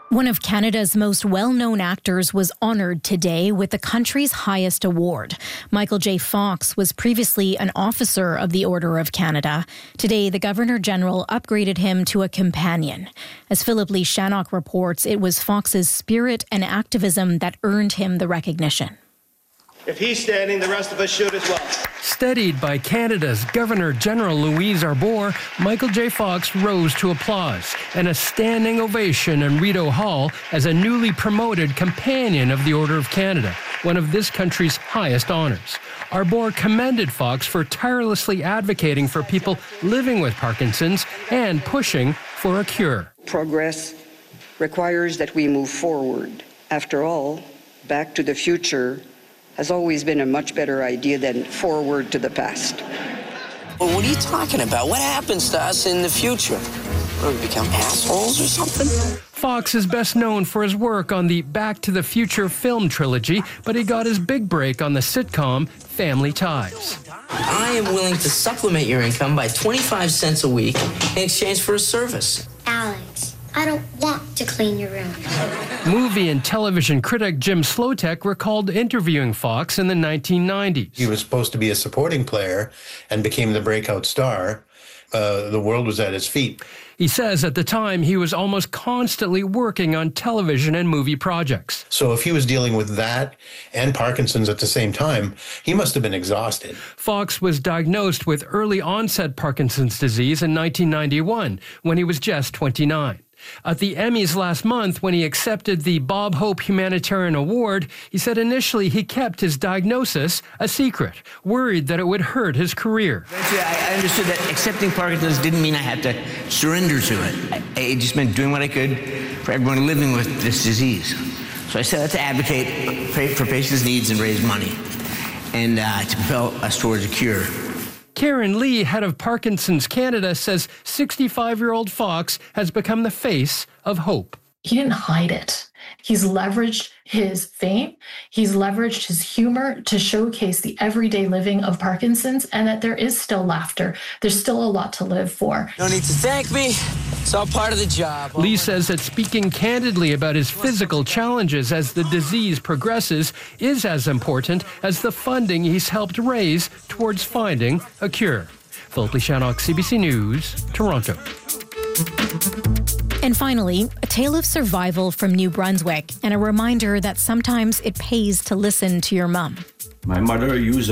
One of Canada's most well-known actors was honoured today with the country's highest award. Michael J. Fox was previously an officer of the Order of Canada. Today, the Governor-General upgraded him to a companion. As Philip Lee Shannock reports, it was Fox's spirit and activism that earned him the recognition. If he's standing, the rest of us should as well. Steadied by Canada's Governor-General Louise Arbour, Michael J. Fox rose to applause and a standing ovation in Rideau Hall as a newly promoted companion of the Order of Canada, one of this country's highest honours. Arbour commended Fox for tirelessly advocating for people living with Parkinson's and pushing for a cure. Progress requires that we move forward. After all, Back to the Future has always been a much better idea than forward to the past. Well, what are you talking about? What happens to us in the future? Will we become assholes or something? Fox is best known for his work on the Back to the Future film trilogy, but he got his big break on the sitcom Family Ties. I am willing to supplement your income by 25 cents a week in exchange for a service. Alex, I don't want to clean your room. Movie and television critic Jim Slotek recalled interviewing Fox in the 1990s. He was supposed to be a supporting player and became the breakout star. The world was at his feet. He says at the time he was almost constantly working on television and movie projects. So if he was dealing with that and Parkinson's at the same time, he must have been exhausted. Fox was diagnosed with early onset Parkinson's disease in 1991 when he was just 29. At the Emmys last month, when he accepted the Bob Hope Humanitarian Award, he said initially he kept his diagnosis a secret, worried that it would hurt his career. Eventually, I understood that accepting Parkinson's didn't mean I had to surrender to it. It just meant doing what I could for everyone living with this disease. So I set out to advocate for patients' needs and raise money, and to propel us towards a cure. Karen Lee, head of Parkinson's Canada, says 65-year-old Fox has become the face of hope. He didn't hide it. He's leveraged his fame. He's leveraged his humor to showcase the everyday living of Parkinson's and that there is still laughter. There's still a lot to live for. No need to thank me. It's all part of the job. Lee says that speaking candidly about his physical challenges as the disease progresses is as important as the funding he's helped raise towards finding a cure. Philip Lee Shannock, CBC News, Toronto. And finally, a tale of survival from New Brunswick and a reminder that sometimes it pays to listen to your mum. My mother used